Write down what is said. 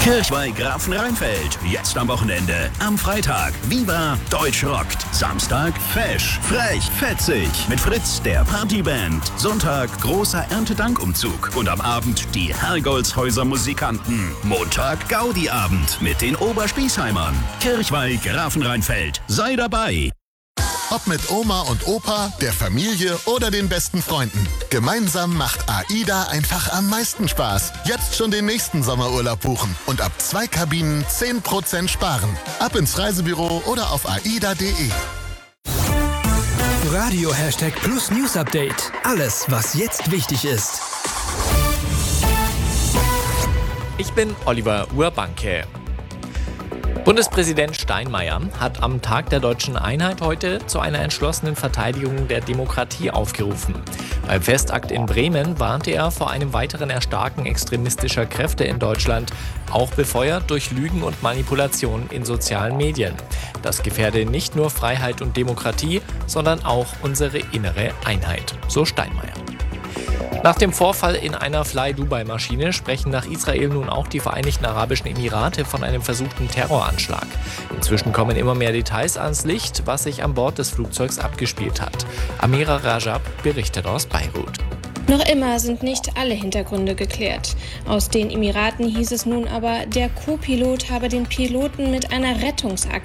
Kirchweih-Grafenrheinfeld. Jetzt am Wochenende. Am Freitag Viva Deutsch rockt. Samstag Fesch, frech, fetzig mit Fritz, der Partyband. Sonntag großer Erntedankumzug. Und am Abend die Herrgoldzhäuser Musikanten. Montag Gaudi-Abend mit den Oberspießheimern. Kirchweih-Grafenrheinfeld. Sei dabei. Ob mit Oma und Opa, der Familie oder den besten Freunden. Gemeinsam macht AIDA einfach am meisten Spaß. Jetzt schon den nächsten Sommerurlaub buchen und ab 2 Kabinen 10% sparen. Ab ins Reisebüro oder auf aida.de. Radio #Plus News Update. Alles, was jetzt wichtig ist. Ich bin Oliver Urbanke. Bundespräsident Steinmeier hat am Tag der deutschen Einheit heute zu einer entschlossenen Verteidigung der Demokratie aufgerufen. Beim Festakt in Bremen warnte er vor einem weiteren Erstarken extremistischer Kräfte in Deutschland, auch befeuert durch Lügen und Manipulationen in sozialen Medien. Das gefährde nicht nur Freiheit und Demokratie, sondern auch unsere innere Einheit, so Steinmeier. Nach dem Vorfall in einer Fly-Dubai-Maschine sprechen nach Israel nun auch die Vereinigten Arabischen Emirate von einem versuchten Terroranschlag. Inzwischen kommen immer mehr Details ans Licht, was sich an Bord des Flugzeugs abgespielt hat. Amira Rajab berichtet aus Beirut. Noch immer sind nicht alle Hintergründe geklärt. Aus den Emiraten hieß es nun aber, der Co-Pilot habe den Piloten mit einer Rettungsaktion